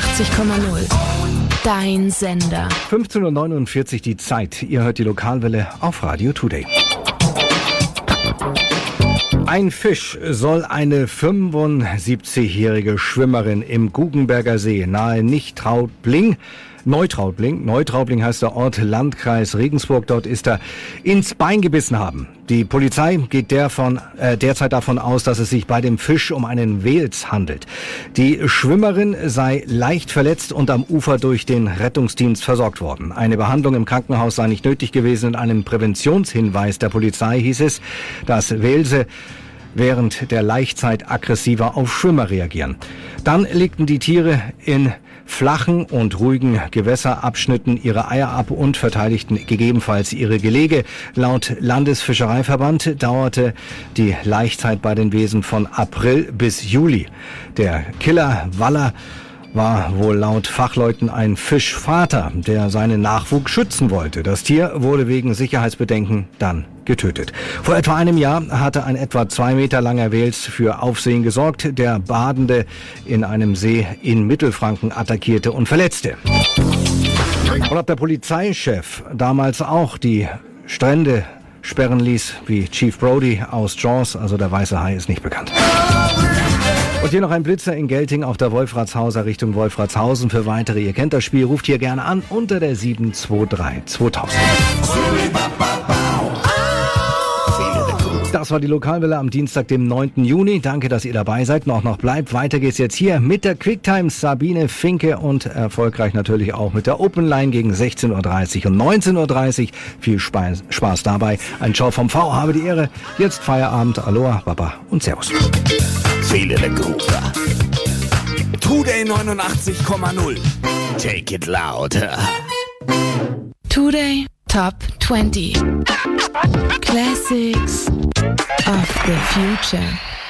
89,0. Dein Sender. 15:49 Uhr die Zeit. Ihr hört die Lokalwelle auf Radio Today. Ein Fisch soll eine 75-jährige Schwimmerin im Guggenberger See nahe Neutraubling heißt der Ort, Landkreis Regensburg, dort ist er, ins Bein gebissen haben. Die Polizei geht derzeit davon aus, dass es sich bei dem Fisch um einen Wels handelt. Die Schwimmerin sei leicht verletzt und am Ufer durch den Rettungsdienst versorgt worden. Eine Behandlung im Krankenhaus sei nicht nötig gewesen. In einem Präventionshinweis der Polizei hieß es, dass Welse während der Laichzeit aggressiver auf Schwimmer reagieren. Dann legten die Tiere in flachen und ruhigen Gewässerabschnitten ihre Eier ab und verteidigten gegebenenfalls ihre Gelege. Laut Landesfischereiverband dauerte die Laichzeit bei den Wesen von April bis Juli. Der Killer-Waller war wohl laut Fachleuten ein Fischvater, der seinen Nachwuchs schützen wollte. Das Tier wurde wegen Sicherheitsbedenken dann getötet. Vor etwa einem Jahr hatte ein etwa 2 Meter langer Wels für Aufsehen gesorgt, der Badende in einem See in Mittelfranken attackierte und verletzte. Und ob der Polizeichef damals auch die Strände sperren ließ, wie Chief Brody aus Jaws, also der weiße Hai, ist nicht bekannt. Und hier noch ein Blitzer in Gelting auf der Wolfratshauser Richtung Wolfratshausen. Für weitere, ihr kennt das Spiel, ruft hier gerne an unter der 723 2000. Das war die Lokalwelle am Dienstag, dem 9. Juni. Danke, dass ihr dabei seid und auch noch bleibt. Weiter geht's jetzt hier mit der Quicktime Sabine Finke und erfolgreich natürlich auch mit der Open Line gegen 16:30 Uhr und 19:30 Uhr. Viel Spaß dabei. Ein Ciao vom V, habe die Ehre. Jetzt Feierabend. Aloha, Baba und Servus. Viele der Gruppe. Today 89,0. Take it louder. Today Top 20. Classics of the Future.